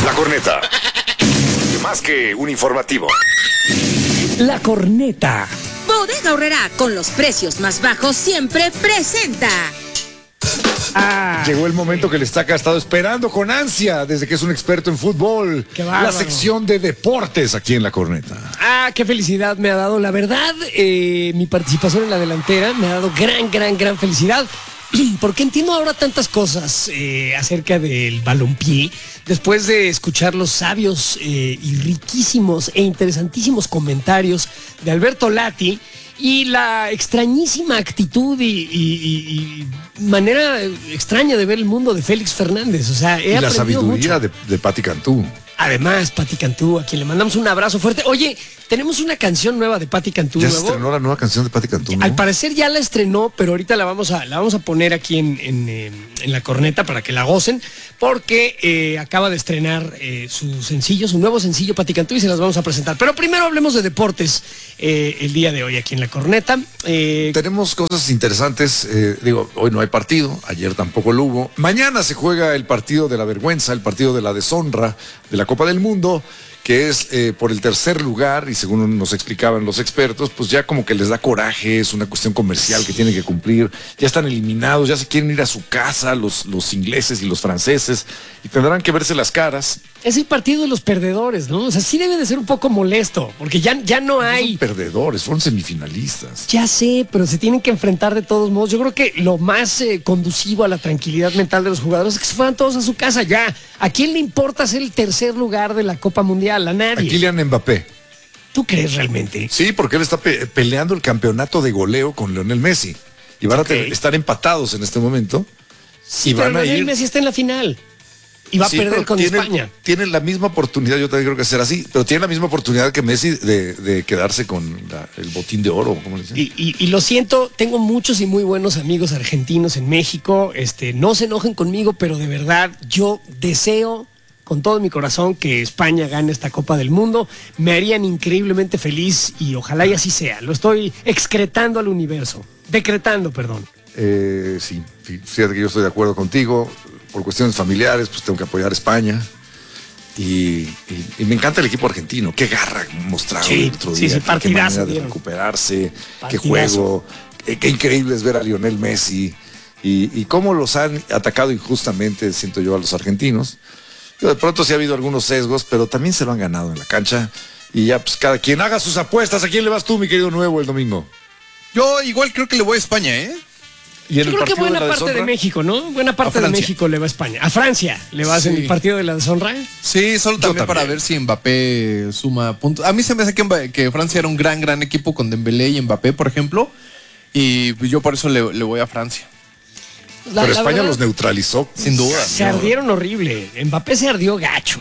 La Corneta. Más que un informativo. La Corneta. Bodega Aurrerá, con los precios más bajos, siempre presenta. Llegó el momento que el Estaca ha estado esperando con ansia desde que es un experto en fútbol. Qué bárbaro. La sección de deportes aquí en La Corneta. Qué felicidad me ha dado. La verdad, mi participación en la delantera me ha dado gran felicidad. Porque entiendo ahora tantas cosas acerca del balompié, después de escuchar los sabios y riquísimos e interesantísimos comentarios de Alberto Lati y la extrañísima actitud y manera extraña de ver el mundo de Félix Fernández. O sea, he Y la aprendido sabiduría mucho. de Pati Cantú. Además, Pati Cantú, a quien le mandamos un abrazo fuerte. Oye, tenemos una canción nueva de Pati Cantú. Ya se estrenó la nueva canción de Pati Cantú, ¿no? Al parecer ya la estrenó, pero ahorita la vamos a poner aquí en La Corneta para que la gocen, porque acaba de estrenar su nuevo sencillo, Pati Cantú, y se las vamos a presentar. Pero primero hablemos de deportes el día de hoy aquí en La Corneta. Tenemos cosas interesantes. Hoy no hay partido, ayer tampoco lo hubo. Mañana se juega el partido de la vergüenza, el partido de la deshonra de la Copa del Mundo, que es por el tercer lugar, y según nos explicaban los expertos, pues ya como que les da coraje, es una cuestión comercial que tienen que cumplir, ya están eliminados, ya se quieren ir a su casa los ingleses y los franceses, y tendrán que verse las caras. Es el partido de los perdedores, ¿no? O sea, sí debe de ser un poco molesto, porque ya no hay... Son perdedores, fueron semifinalistas. Ya sé, pero se tienen que enfrentar de todos modos. Yo creo que lo más conducivo a la tranquilidad mental de los jugadores es que se fueran todos a su casa ya. ¿A quién le importa ser el tercer lugar de la Copa Mundial? A nadie. A Kylian Mbappé. ¿Tú crees realmente? Sí, porque él está peleando el campeonato de goleo con Lionel Messi. Y van a estar empatados en este momento. Sí, y pero van a Lionel ir... Messi está en la final. Y va a perder con España. Tienen la misma oportunidad, yo también creo que será así, pero tienen la misma oportunidad que Messi de quedarse con el botín de oro, como le dicen. Y lo siento, tengo muchos y muy buenos amigos argentinos en México. No se enojen conmigo, pero de verdad yo deseo con todo mi corazón que España gane esta Copa del Mundo. Me harían increíblemente feliz y ojalá y así sea. Lo estoy decretando al universo. Sí, fíjate que yo estoy de acuerdo contigo. Por cuestiones familiares, pues tengo que apoyar a España. Y me encanta el equipo argentino. Qué garra mostraron el otro día. Sí, qué manera de dieron. recuperarse. Partidazo. Qué juego. Qué increíble es ver a Lionel Messi. Y cómo los han atacado injustamente, siento yo, a los argentinos. De pronto sí ha habido algunos sesgos, pero también se lo han ganado en la cancha. Y ya, pues cada quien haga sus apuestas. ¿A quién le vas tú, mi querido Nuevo, el domingo? Yo igual creo que le voy a España, ¿eh? ¿Y en Yo el creo que partido buena de la parte de deshonra? México, ¿no? Buena parte de México le va a España. A Francia le vas en el partido de la deshonra. Sí, solo también para también. ver si Mbappé suma puntos. A mí se me hace que Francia era un gran equipo con Dembélé y Mbappé, por ejemplo. Y pues yo por eso le voy a Francia. Pero España los neutralizó. Sin duda. Se ardieron horrible. Mbappé se ardió gacho.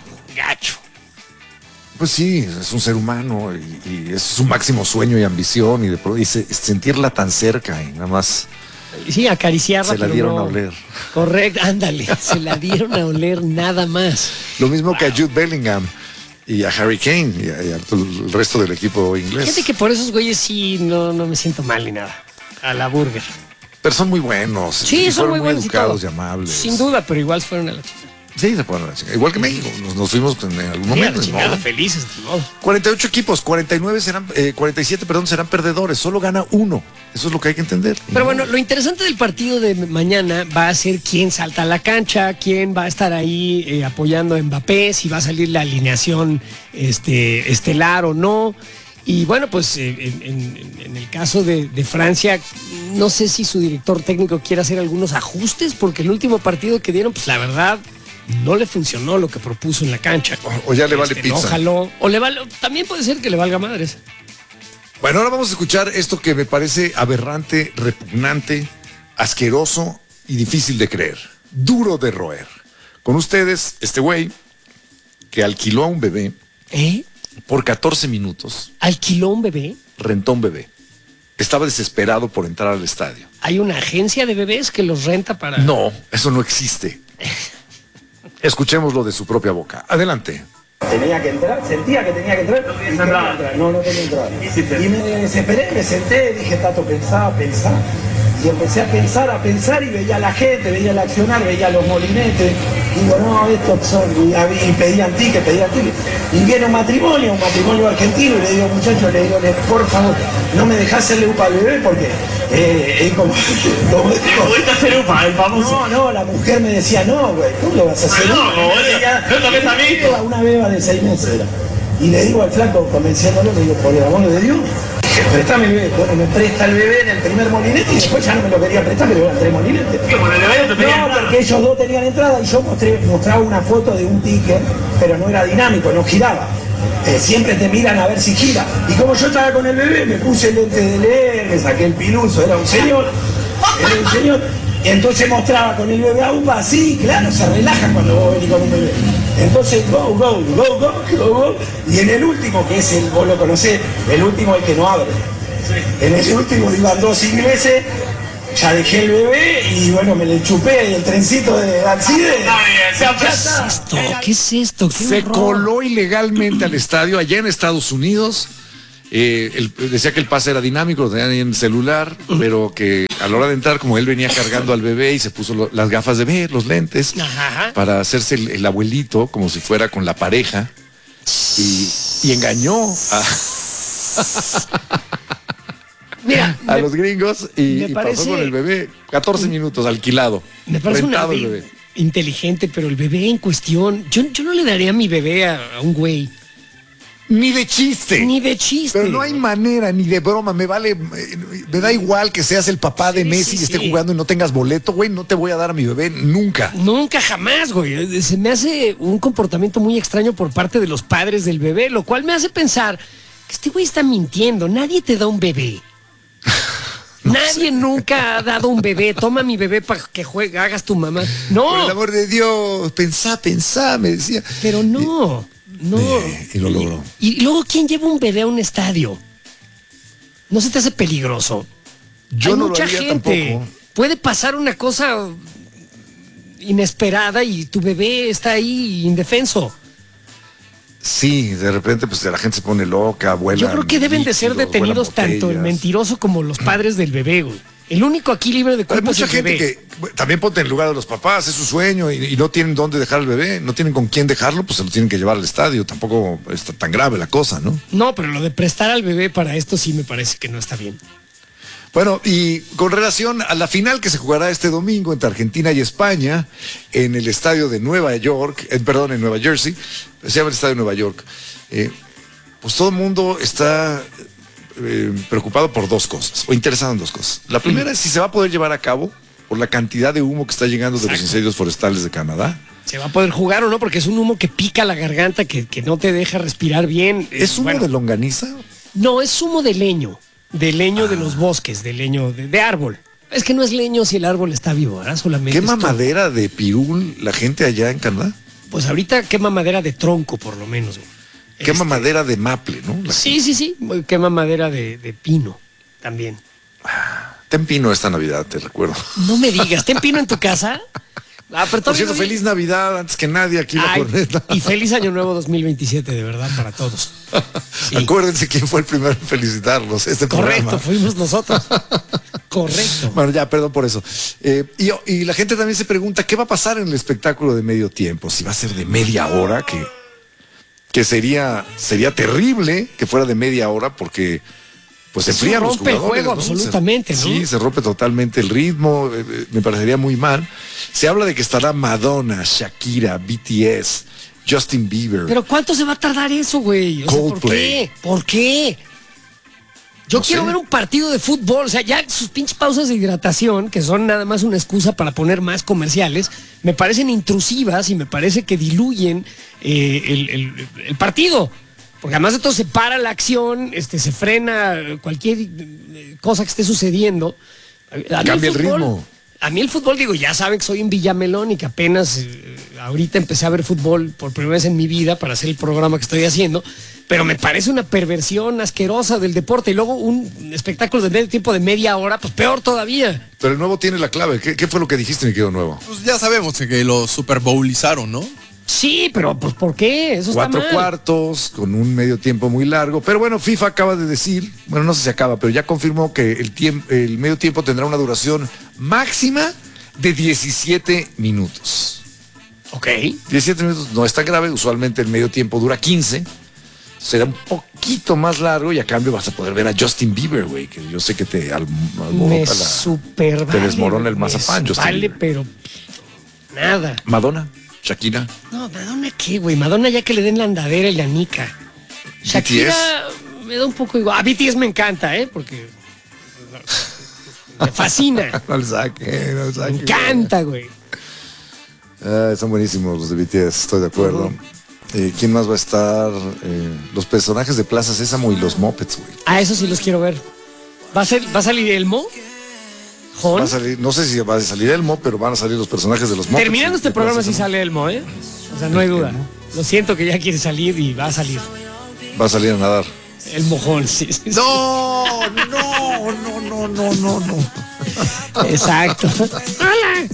Pues sí, es un ser humano y es su máximo sueño y ambición y sentirla tan cerca y nada más Sí, acariciarla. se la pero dieron no. a oler. Correcto, ándale. Se la dieron a oler nada más. Lo mismo que a Jude Bellingham y a Harry Kane y a todo el resto del equipo inglés. Fíjate que por esos güeyes sí no me siento mal ni nada. A la burger. Pero son muy buenos. Sí, y son muy fueron buenos y educados y todo. amables. Sin duda, pero igual fueron a la chingada. Sí, se fueron a la chingada. Igual que México. Nos fuimos en algún Sí, a momento. la chingada, ¿no? felices. No. 48 equipos, 47 serán perdedores. Solo gana uno. Eso es lo que hay que entender. Pero bueno, lo interesante del partido de mañana va a ser quién salta a la cancha, quién va a estar ahí apoyando a Mbappé, si va a salir la alineación estelar o no. Y bueno, pues en el caso de Francia, no sé si su director técnico quiere hacer algunos ajustes, porque el último partido que dieron, pues la verdad, no le funcionó lo que propuso en la cancha. O ya le vale No pizza. jaló, o le vale, también puede ser que le valga madres. Bueno, ahora vamos a escuchar esto que me parece aberrante, repugnante, asqueroso y difícil de creer. Duro de roer. Con ustedes, este güey que alquiló a un bebé por 14 minutos, ¿Alquiló un bebé? rentó un bebé. Estaba desesperado por entrar al estadio. ¿Hay una agencia de bebés que los renta para...? No, eso no existe. Escuchémoslo de su propia boca. Adelante. Tenía que entrar, sentía que tenía que entrar. No quería entrar. No quería entrar. Y me desesperé, me senté, dije, Tato, pensá. Y empecé a pensar y veía a la gente, veía el accionar, veía los molinetes. Digo, no, estos son, y pedían ticket. Y viene un matrimonio argentino, y le digo, muchachos, por favor, no me dejás hacerle upa al bebé porque es como ¿Pudiste hacer upa, el famoso? No, la mujer me decía, no, güey, ¿cómo lo vas a hacer? ¿No toques a mí? Una beba de 6 meses era. Y le digo al flaco, convenciéndolo, le digo, por el amor de Dios, prestame el bebé. Bueno, me presta el bebé en el primer molinete y después ya no me lo quería prestar, pero eran 3 molinetes. ¿Qué, por el bebé no te pedían No, nada? porque ellos dos tenían entrada y yo mostraba una foto de un ticket, pero no era dinámico, no giraba. Siempre te miran a ver si gira. Y como yo estaba con el bebé, me puse el lente de leer, me saqué el piluso, era un señor. Y entonces mostraba con el bebé a UPA así, claro, se relaja cuando vos venís con un bebé. Entonces, go. Y en el último, que es vos lo conocés, el último es el que no abre. En ese último iban 2 ingleses, ya dejé el bebé y bueno, me le chupé el trencito de Alcide. ¿Qué es esto? ¿Qué Se horror? coló ilegalmente al estadio allá en Estados Unidos. Decía que el pase era dinámico, lo tenían ahí en el celular, pero que a la hora de entrar, como él venía cargando al bebé y se puso las gafas de ver, los lentes, Ajá. para hacerse el abuelito, como si fuera con la pareja, y engañó Mira, a los gringos y pasó parece- con el bebé 14 minutos alquilado. me parece una rentado el bebé. inteligente, pero el bebé en cuestión, yo no le daría a mi bebé a un güey. Ni de chiste. Ni de chiste. Pero no hay manera, ni de broma, me da igual que seas el papá de Sí, Messi sí, y esté sí. jugando y no tengas boleto, güey, no te voy a dar a mi bebé nunca. Nunca jamás, güey. Se me hace un comportamiento muy extraño por parte de los padres del bebé, lo cual me hace pensar que este güey está mintiendo. Nadie te da un bebé. Nadie nunca ha dado un bebé. Toma mi bebé para que juegue, hagas tu mamá. Por el No, amor de Dios, pensá, me decía. pero no. No. Y lo logró. Y luego, ¿quién lleva un bebé a un estadio? ¿No se te hace peligroso? Yo Hay no lo mucha haría gente. tampoco. Puede pasar una cosa inesperada y tu bebé está ahí indefenso. Sí, de repente pues la gente se pone loca, vuela. Yo creo que deben de ser detenidos tanto el mentiroso como los padres del bebé, güey. El único aquí libre de Hay culpa es mucha el gente bebé. que también ponte en lugar de los papás, es su sueño y no tienen dónde dejar al bebé, no tienen con quién dejarlo, pues se lo tienen que llevar al estadio. Tampoco está tan grave la cosa, ¿no? No, pero lo de prestar al bebé para esto sí me parece que no está bien. Bueno, y con relación a la final que se jugará este domingo entre Argentina y España en el estadio de Nueva York, en Nueva Jersey, se llama el estadio de Nueva York, pues todo el mundo está preocupado por 2 cosas, o interesado en 2 cosas. La primera es si se va a poder llevar a cabo por la cantidad de humo que está llegando de los incendios forestales de Canadá. ¿Se va a poder jugar o no? Porque es un humo que pica la garganta, que no te deja respirar bien. ¿Es humo Bueno, de longaniza? No, es humo de leño de los bosques, de leño de árbol. Es que no es leño si el árbol está vivo, ¿verdad? Solamente ¿Quema es todo. madera de pirul la gente allá en Canadá? Pues ahorita quema madera de tronco, por lo menos. Güey. Quema madera de maple, ¿no? Sí. Quema madera de pino también. Ten pino esta Navidad, te recuerdo. No me digas, ¿ten pino en tu casa? Ah, pero Por todavía cierto, no vi- feliz Navidad antes que nadie aquí en la Ay, corneta. y feliz año nuevo 2027, de verdad, para todos. Sí. Acuérdense quién fue el primero en felicitarlos. Este Correcto, programa. fuimos nosotros. Correcto. Bueno, ya, perdón por eso. Y la gente también se pregunta qué va a pasar en el espectáculo de medio tiempo. Si va a ser de media hora, que sería terrible que fuera de media hora porque pues se Eso enfrían los rompe el jugadores, juego ¿no? absolutamente, ¿no? Sí, se rompe totalmente el ritmo. Me parecería muy mal. Se habla de que estará Madonna, Shakira, BTS, Justin Bieber. Pero ¿cuánto se va a tardar eso, güey? O sea, ¿por Coldplay. qué? ¿Por qué? Yo No quiero sé. ver un partido de fútbol. O sea, ya sus pinches pausas de hidratación, que son nada más una excusa para poner más comerciales, me parecen intrusivas y me parece que diluyen el partido. Porque además de todo se para la acción, se frena cualquier cosa que esté sucediendo. A mí Cambia el ritmo. A mí el fútbol, digo, ya saben que soy un Villamelón y que apenas ahorita empecé a ver fútbol por primera vez en mi vida para hacer el programa que estoy haciendo, pero me parece una perversión asquerosa del deporte y luego un espectáculo de medio tiempo de media hora, pues peor todavía. Pero el nuevo tiene la clave. ¿Qué fue lo que dijiste, mi querido nuevo? Pues ya sabemos que lo Super Bowlizaron, ¿no? Sí, pero pues ¿por qué? Eso está 4 mal. cuartos, con un medio tiempo muy largo. Pero bueno, FIFA acaba de decir, bueno, no sé si acaba, pero ya confirmó que el medio tiempo tendrá una duración máxima de 17 minutos. Ok. 17 minutos no es tan grave, usualmente el medio tiempo dura 15. Será un poquito más largo y a cambio vas a poder ver a Justin Bieber, güey, que yo sé que te Me alborota super te desmorona el mazapán, me Justin vale, Bieber. pero nada. Madonna, Shakira. No, Madonna qué, güey. Madonna ya que le den la andadera y la nica. Shakira me da un poco igual. A BTS me encanta, porque me fascina. No le saque, no le Me saque. encanta, güey. Son buenísimos los de BTS, estoy de acuerdo. ¿Quién más va a estar? Los personajes de Plaza Sésamo y los Muppets, güey. Ah, eso sí los quiero ver. ¿Va a salir Elmo? ¿Jon? Va a salir, no sé si va a salir Elmo, pero van a salir los personajes de los Muppets. Terminando este de programa Plaza sí Sésamo. sale Elmo, O sea, no hay duda. Lo siento que ya quiere salir y va a salir. Va a salir a nadar. El mojón, sí. No. Exacto. Hola,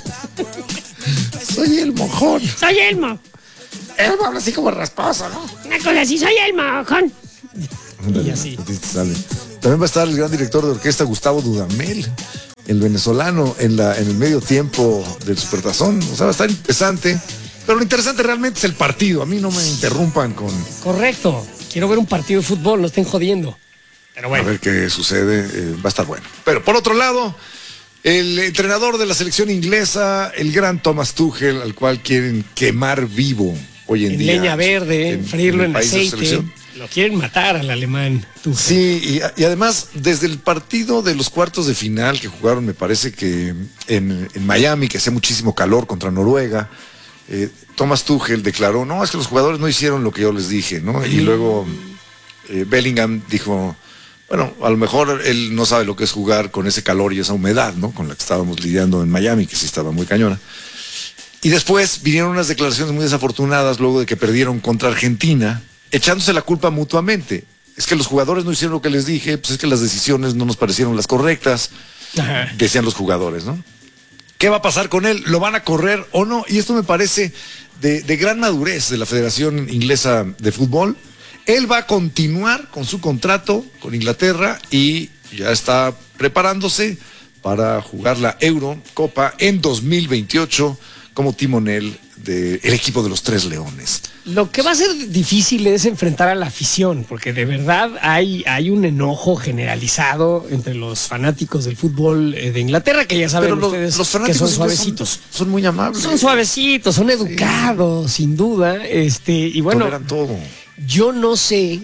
Soy el mojón. soy Elmo. Elmo habla así como rasposo, ¿no? Una cosa así, soy Elmo, Jon. Y así. Sale. También va a estar el gran director de orquesta Gustavo Dudamel, el venezolano, en el medio tiempo del Supertazón. O sea, va a estar interesante. Pero lo interesante realmente es el partido. A mí no me interrumpan con Correcto. Quiero ver un partido de fútbol, no estén jodiendo. Pero a bueno. ver qué sucede. Va a estar bueno. Pero por otro lado, el entrenador de la selección inglesa, el gran Thomas Tuchel, al cual quieren quemar vivo hoy en En día. leña verde, freírlo el en país de su aceite. selección. Lo quieren matar al alemán. Tuchel. Sí, y además, desde el partido de los cuartos de final que jugaron, me parece que en Miami, que hacía muchísimo calor contra Noruega, Thomas Tuchel declaró, no, es que los jugadores no hicieron lo que yo les dije, ¿no? Y luego Bellingham dijo, bueno, a lo mejor él no sabe lo que es jugar con ese calor y esa humedad, ¿no? Con la que estábamos lidiando en Miami, que sí estaba muy cañona. Y después vinieron unas declaraciones muy desafortunadas luego de que perdieron contra Argentina, echándose la culpa mutuamente. Es que los jugadores no hicieron lo que les dije, pues es que las decisiones no nos parecieron las correctas, Ajá. decían los jugadores, ¿no? ¿Qué va a pasar con él? ¿Lo van a correr o no? Y esto me parece de gran madurez de la Federación Inglesa de Fútbol. Él va a continuar con su contrato con Inglaterra y ya está preparándose para jugar la Eurocopa en 2028 como timonel del equipo de los Tres Leones. Lo que va a ser difícil es enfrentar a la afición, porque de verdad hay un enojo generalizado entre los fanáticos del fútbol de Inglaterra, que ya saben Pero ustedes los que fanáticos son ingleses suavecitos. son muy amables. Son suavecitos, son educados, sin duda. Y bueno, Toleran todo. yo no sé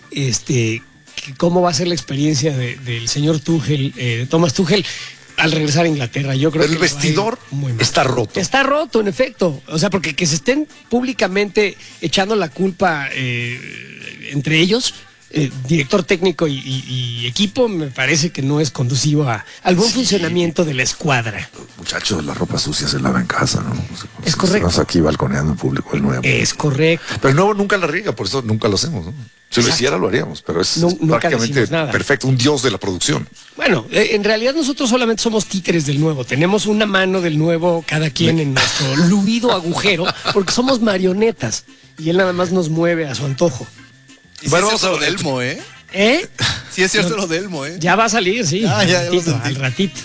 cómo va a ser la experiencia del señor Tuchel, de Thomas Tuchel, al regresar a Inglaterra. Yo creo Pero el que le va a ir vestidor muy mal. está roto. Está roto, en efecto. O sea, porque que se estén públicamente echando la culpa entre ellos, director técnico y equipo, me parece que no es conducivo al buen funcionamiento de la escuadra. Muchachos, la ropa sucia se lava en casa, ¿no? Es correcto. Estamos aquí balconeando en público el nuevo. Es correcto. Pero el nuevo nunca la riega, por eso nunca lo hacemos, ¿no? Si lo Exacto. hiciera, lo haríamos, pero es Nunca prácticamente decimos nada. perfecto, un dios de la producción. Bueno, en realidad nosotros solamente somos títeres del nuevo. Tenemos una mano del nuevo, cada quien en nuestro ludido agujero, porque somos marionetas y él nada más nos mueve a su antojo. Y Bueno, sí es cierto vamos lo a de ver. Elmo, ¿eh? ¿Eh? Sí es cierto lo de Elmo, ¿eh? Ya va a salir, sí. Ah, ya lo sentí. al ratito.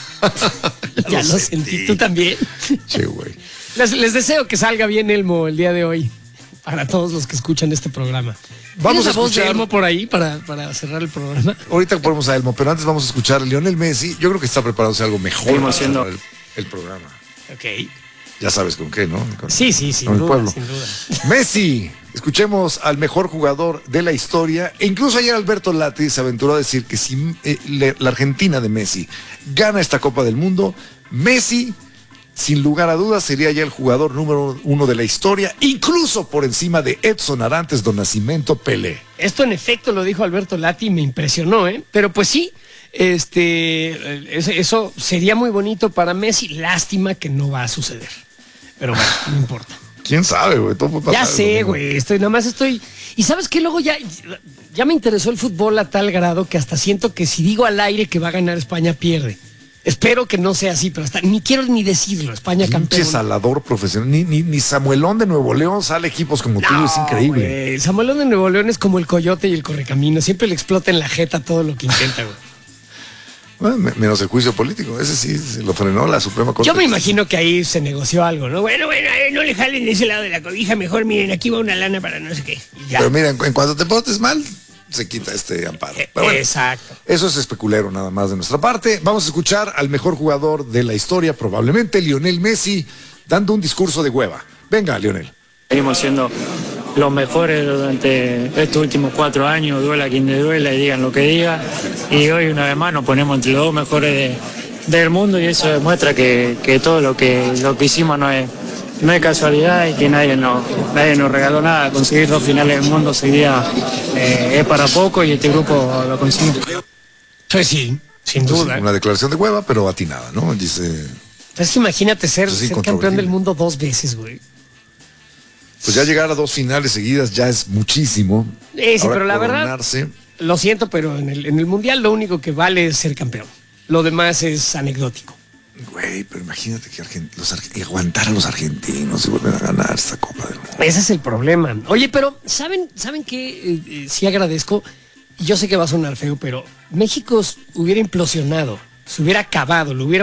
Ya lo sentí. ¿Tú también? Che, güey. Les deseo que salga bien Elmo el día de hoy. Para todos los que escuchan este programa. Vamos ¿Tienes a la voz de escuchar- Elmo por ahí para cerrar el programa? Ahorita ponemos a Elmo, pero antes vamos a escuchar a Lionel Messi. Yo creo que está preparándose algo mejor Seguimos para siendo- cerrar el programa. Ok. Ya sabes con qué, ¿no? Con- Sí, sin con el duda, pueblo. sin duda. Messi, escuchemos al mejor jugador de la historia. E incluso ayer Alberto Lati se aventuró a decir que si la Argentina de Messi gana esta Copa del Mundo, Messi, sin lugar a dudas, sería ya el jugador número 1 de la historia, incluso por encima de Edson Arantes do Nascimento Pelé. Esto en efecto lo dijo Alberto Lati y me impresionó, ¿eh? Pero pues sí, eso sería muy bonito para Messi. Lástima que no va a suceder. Pero bueno, no importa. ¿Quién sabe, güey? Todo puede Ya pasar, sé, ¿no? güey. Nada más estoy. Y sabes que luego ya me interesó el fútbol a tal grado que hasta siento que si digo al aire que va a ganar España, pierde. Espero que no sea así, pero hasta ni quiero ni decirlo. España Pinche campeón. salador profesional. Ni Samuelón de Nuevo León sale equipos como tú, es increíble. Güey, Samuelón de Nuevo León es como el coyote y el correcamino. Siempre le explota en la jeta todo lo que intenta, güey. Bueno, menos el juicio político. Ese sí se lo frenó la Suprema Corte. Yo me imagino que ahí se negoció algo, ¿no? Bueno, no le jalen ese lado de la cobija, mejor miren, aquí va una lana para no sé qué. Y ya. Pero mira, en cuanto te portes mal, se quita este amparo. Pero bueno, exacto. eso es especulero nada más de nuestra parte. Vamos a escuchar al mejor jugador de la historia, probablemente Lionel Messi, dando un discurso de hueva. Venga, Lionel. Seguimos siendo los mejores durante estos últimos 4 años, duela quien te duela y digan lo que digan. Y hoy una vez más nos ponemos entre los 2 mejores del mundo y eso demuestra que todo lo que hicimos no es casualidad y que nadie nos regaló nada. Conseguir 2 finales del mundo seguida es para poco y este grupo lo consiguió. Pues sí, sin Entonces, duda. una declaración de hueva, pero atinada, ¿no? Dice, Es que imagínate ser Eso es campeón incontrovertible. del mundo 2 veces, güey. pues ya llegar a 2 finales seguidas ya es muchísimo. Sí, Ahora, pero la verdad, coronarse, lo siento, pero en el Mundial lo único que vale es ser campeón. Lo demás es anecdótico. güey, pero imagínate que aguantar a los argentinos y vuelven a ganar esta Copa del Mundo. Ese es el problema. Oye, pero ¿saben qué? Sí agradezco, y yo sé que va a sonar feo, pero México hubiera implosionado, se hubiera acabado, lo hubiera